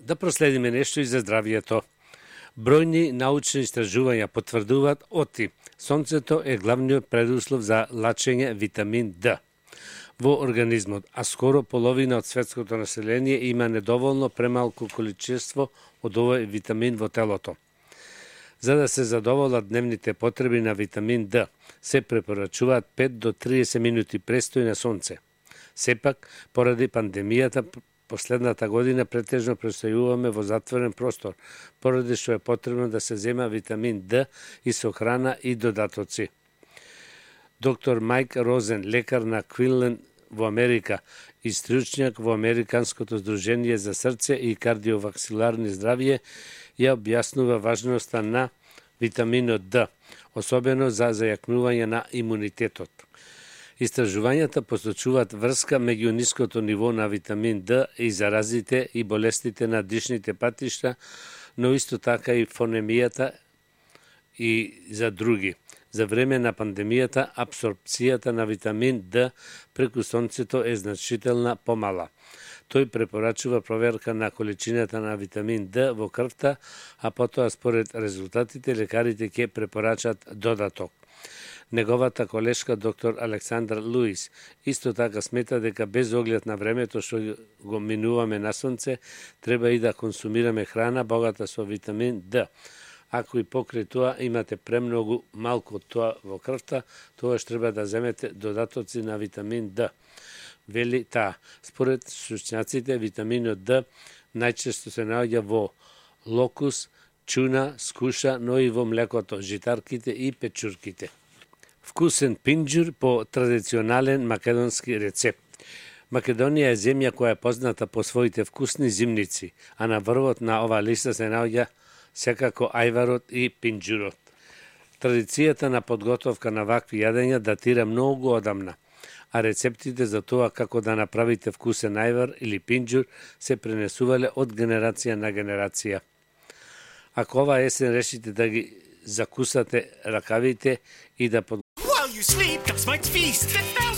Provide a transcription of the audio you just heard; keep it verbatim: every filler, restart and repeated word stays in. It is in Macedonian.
Да проследиме нешто и за здравието. Бројни научни истражувања потврдуваат оти сонцето е главниот предуслов за лачење витамин Д во организмот, а скоро половина од светското население има недоволно премалку количество од овој витамин во телото. За да се задоволат дневните потреби на витамин Д, се препорачуваат пет до триесет минути престој на сонце. Сепак, поради пандемијата, последната година претежно престојуваме во затворен простор, поради што е потребно да се зема витамин Д и со храна и додатоци. Доктор Майк Розен, лекар на Квинланд во Америка и стручњак во Американското здружение за срце и кардиоваксиларни здравје, ја објаснува важноста на витаминот Д, особено за зајакнување на имунитетот. Истражувањата посочуваат врска меѓу ниското ниво на витамин Д и заразите и болестите на дишните патишта, но исто така и фонемијата и за други. За време на пандемијата, апсорбцијата на витамин Д преку сонцето е значително помала. Тој препорачува проверка на количината на витамин Д во крвта, а потоа според резултатите лекарите ќе препорачат додаток. Неговата колешка доктор Александр Луис исто така смета дека без оглед на времето што го минуваме на сонце, треба и да консумираме храна богата со витамин Д. Ако и покрај тоа имате премногу малку од тоа во крвта, тогаш треба да земете додатоци на витамин Д. Вели таа, според стручњаците, витаминот Д најчесто се наоѓа во локус, чуна, скуша, но и во млекото, житарките и печурките. Вкусен пинџур по традиционален македонски рецепт. Македонија е земја која е позната по своите вкусни зимници, а на врвот на оваа листа се наоѓа секако ајварот и пинџурот. Традицијата на подготовка на вакви јадења датира многу одамна, а рецептите за тоа како да направите вкусен ајвар или пинџур се пренесувале од генерација на генерација. Ако ова есен решите да ги закусате ракавите и да под While you sleep, Gasmite's feast.